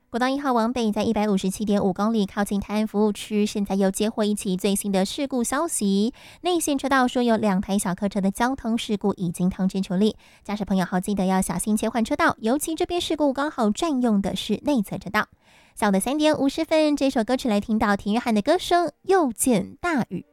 国道1号往北在157.5公里，靠近泰安服务区，现在又接获一起最新的事故消息。内线车道说有2台小客车的交通事故已经通知处理，驾驶朋友好记得要小心切换车道，尤其这边事故刚好占用的是内侧车道。下午的3点50分，这首歌曲来听到田约翰的歌声《又见大雨》。